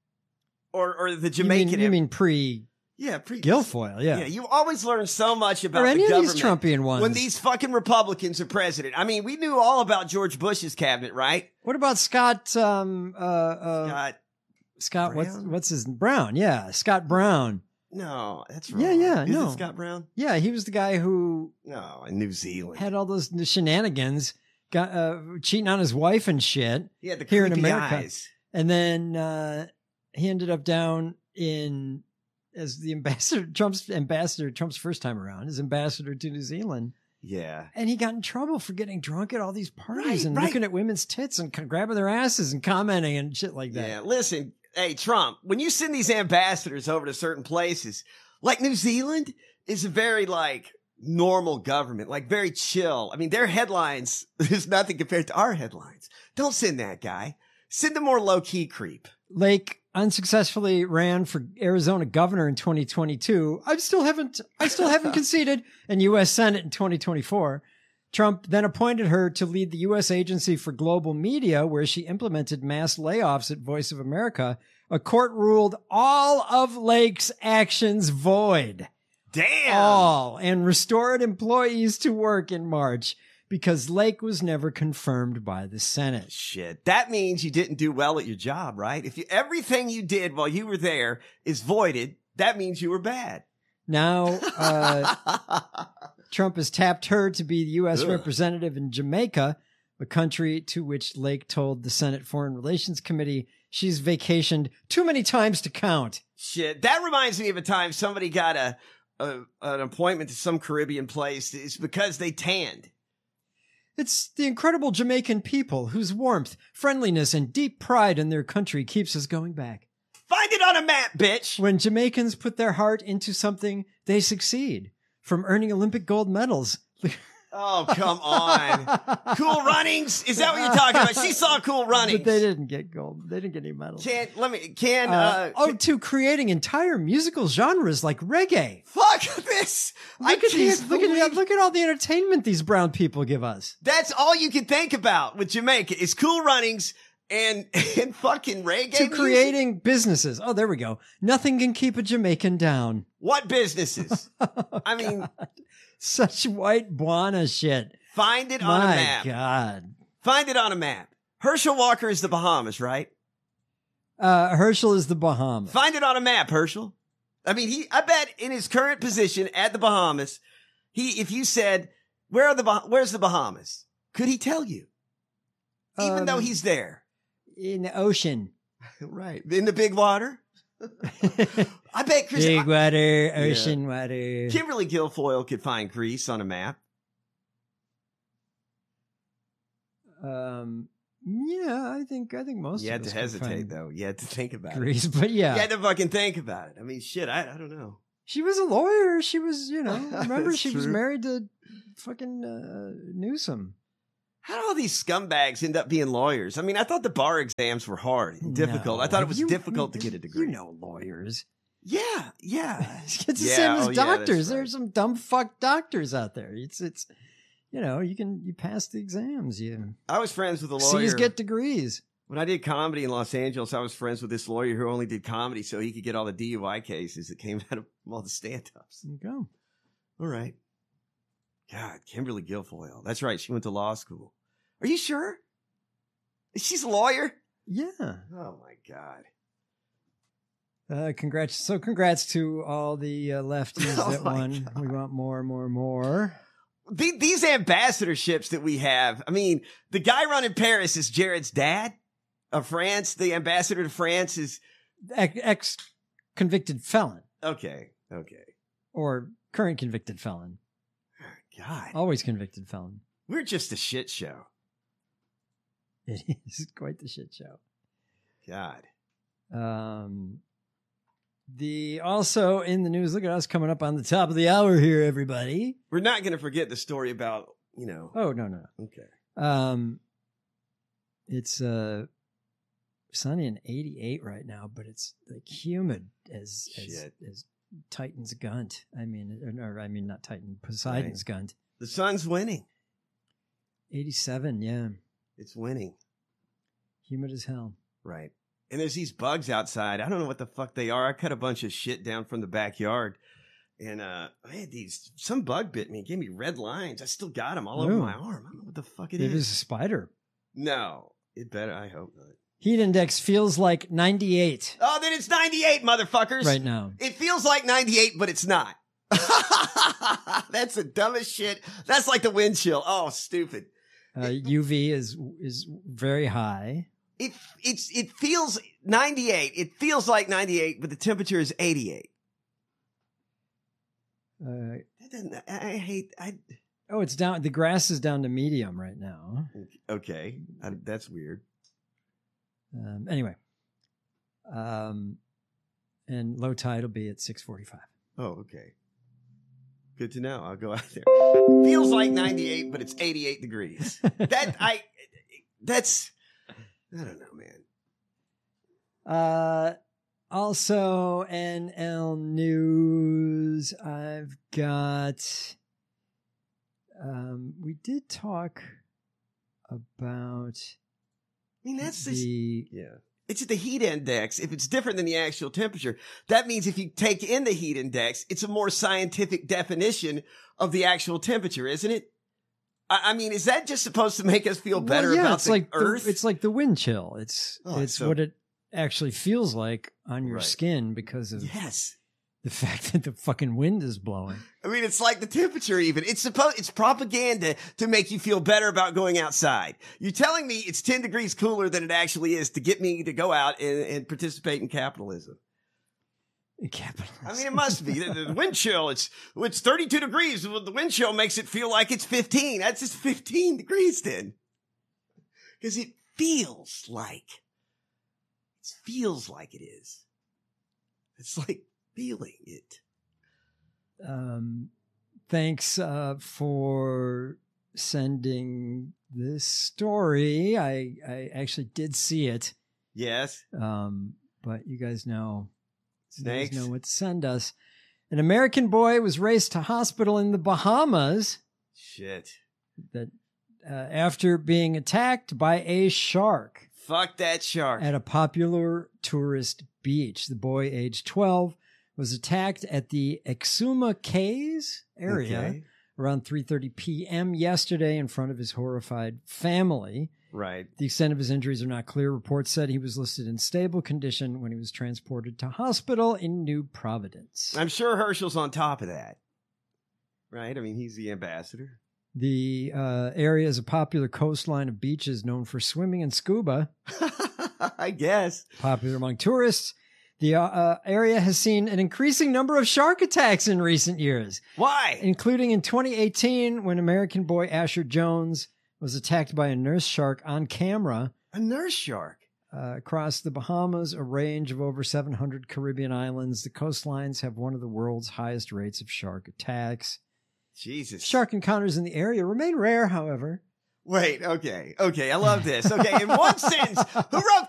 Or or the Jamaican? You mean, you mean pre... Yeah, pre- Guilfoyle, yeah. Yeah, you always learn so much about or any the of government these Trumpian ones. when these fucking Republicans are president. I mean, we knew all about George Bush's cabinet, right? What about Scott, um, uh, uh, Scott, Scott, Brown? what's, what's his, Brown, yeah, Scott Brown. No, that's wrong. Yeah, yeah, Is no. it Scott Brown? Yeah, he was the guy who... No, in New Zealand. Had all those shenanigans, got uh, cheating on his wife and shit. He had the here in creepy America. eyes. And then uh, he ended up down in... as the ambassador, Trump's ambassador, Trump's first time around, as ambassador to New Zealand. Yeah. And he got in trouble for getting drunk at all these parties Right, and right. looking at women's tits and grabbing their asses and commenting and shit like that. Yeah, listen, hey, Trump, when you send these ambassadors over to certain places, like New Zealand is a very, like, normal government, like very chill. I mean, their headlines is nothing compared to our headlines. Don't send that guy. Send a more low-key creep. Lake unsuccessfully ran for Arizona governor in twenty twenty-two. I still haven't, I still haven't conceded in U S Senate in twenty twenty-four. Trump then appointed her to lead the U S Agency for Global Media, where she implemented mass layoffs at Voice of America. A court ruled all of Lake's actions void. Damn. All, and restored employees to work in March because Lake was never confirmed by the Senate. Shit. That means you didn't do well at your job, right? If you, everything you did while you were there is voided, that means you were bad. Now, uh, Trump has tapped her to be the U S Ugh. representative in Jamaica, a country to which Lake told the Senate Foreign Relations Committee she's vacationed too many times to count. Shit. That reminds me of a time somebody got a, a an appointment to some Caribbean place. It's because they tanned. It's the incredible Jamaican people whose warmth, friendliness, and deep pride in their country keeps us going back. Find it on a map, bitch. When Jamaicans put their heart into something, they succeed. From earning Olympic gold medals. Oh, come on. Cool Runnings? Is that what you're talking about? She saw Cool Runnings. But they didn't get gold. They didn't get any medals. Can, let me, can, Uh, uh, oh, to creating entire musical genres like reggae. fuck this. I Look at can't these. Look believe- at look at all the entertainment these brown people give us. That's all you can think about with Jamaica is Cool Runnings and, and fucking reggae To music. creating businesses. Oh, there we go. Nothing can keep a Jamaican down. What businesses? I mean, Such white Buana shit. find it on My a map. God. Find it on a map. Herschel Walker is the Bahamas, right? Uh, Herschel is the Bahamas. Find it on a map, Herschel. I mean, he, I bet in his current position at the Bahamas, he, if you said, where are the, Bah- where's the Bahamas? Could he tell you? Even Um, though he's there. In the ocean. Right. In the big water. I bet Chris, Big I- water, ocean water. Kimberly Guilfoyle could find Greece on a map. Um, yeah, I think I think most. You of had us to could hesitate, find though. You had to think about Greece, it. but yeah, You had to fucking think about it. I mean, shit, I, I don't know. she was a lawyer. She was, you know, remember That's she was true. married to fucking uh, Newsom. How do all these scumbags end up being lawyers? I mean, I thought the bar exams were hard and difficult. No. I thought it was You- difficult to get a degree. You know, lawyers. Yeah, yeah. It's the Yeah, same as oh, yeah, that's doctors. right. There's some dumb fuck doctors out there. It's it's, you know, you can you pass the exams. You I was friends with a lawyer. C's get degrees. When I did comedy in Los Angeles, I was friends with this lawyer who only did comedy so he could get all the D U I cases that came out of all the stand-ups. There you go. All right. God, Kimberly Guilfoyle. That's right. She went to law school. Are you sure? She's a lawyer? Yeah. Oh, my God. Uh, congrats. So congrats to all the uh, lefties Oh that my won. God. We want more, more, more. The- These ambassadorships that we have, I mean, the guy running Paris is Jared's dad of France. The ambassador to France is, Ex convicted felon okay, okay. or current convicted felon. God, Always convicted felon. we're just a shit show. It is quite the shit show. God. Um, the also in the news. Look at us coming up on the top of the hour here, everybody. We're not going to forget the story about, you know. Oh no, no. Okay. Um, it's uh, sunny and eighty-eight right now, but it's like humid as as, Shit. as Titan's Gunt. I mean, or, or I mean, not Titan, Poseidon's Right. Gunt. The sun's winning. eighty-seven, yeah. It's winning. Humid as hell. Right. And there's these bugs outside. I don't know what the fuck they are. I cut a bunch of shit down from the backyard. And uh, I had these, some bug bit me, gave me red lines. I still got them all over Ooh. my arm. I don't know what the fuck it It is. was a spider. No, it better. I hope not. Heat index feels like ninety-eight Oh, then it's ninety-eight, motherfuckers. right now. It feels like ninety-eight, but it's not. That's the dumbest shit. That's like the wind chill. Oh, stupid. Uh, U V is is very high. It it's it feels ninety-eight. It feels like ninety-eight, but the temperature is eighty-eight. Uh, That doesn't, I, I hate. I oh, it's down. The grass is down to medium right now. okay. I, that's weird. Um, anyway, um, and low tide will be at six forty-five. Oh, okay. Good to know. I'll go out there. Feels like ninety-eight, but it's eighty-eight degrees. That I. That's. I don't know, man. Uh, also, N L News. I've got. Um, we did talk about. I mean, that's just, the. yeah. It's the heat index. If it's different than the actual temperature, that means if you take in the heat index, it's a more scientific definition of the actual temperature, isn't it? I, I mean, is that just supposed to make us feel better Well, yeah, about it's the like Earth? The, it's like the wind chill. It's Oh, it's so- what it actually feels like on your Right. skin because of yes. the fact that the fucking wind is blowing. I mean, it's like the temperature even. It's supposed, it's propaganda to make you feel better about going outside. You're telling me it's ten degrees cooler than it actually is to get me to go out and, and participate in capitalism. Capitalism. I mean, it must be. The, the wind chill, it's, it's thirty-two degrees. The wind chill makes it feel like it's fifteen. That's just fifteen degrees then. Because it feels like, it feels like it is. It's like feeling it. Um, thanks uh, for sending this story. I I actually did see it. Yes. Um, but you guys know, you guys Snakes. know what to send us. An American boy was raced to hospital in the Bahamas Shit. that uh, after being attacked by a shark Fuck that shark. at a popular tourist beach. The boy, aged twelve, was attacked at the Exuma Cays area Okay. around three thirty p.m. yesterday in front of his horrified family. Right. The extent of his injuries are not clear. Reports said he was listed in stable condition when he was transported to hospital in New Providence. I'm sure Herschel's on top of that. Right? I mean, he's the ambassador. The uh, area is a popular coastline of beaches known for swimming and scuba, I guess. popular among tourists. The uh, uh, area has seen an increasing number of shark attacks in recent years, Why? including in twenty eighteen when American boy Asher Jones was attacked by a nurse shark on camera. A nurse shark. Uh, across the Bahamas, a range of over seven hundred Caribbean islands, the coastlines have one of the world's highest rates of shark attacks. Jesus. Shark encounters in the area remain rare, however. Wait, okay. Okay, I love this. Okay, in one sentence, who wrote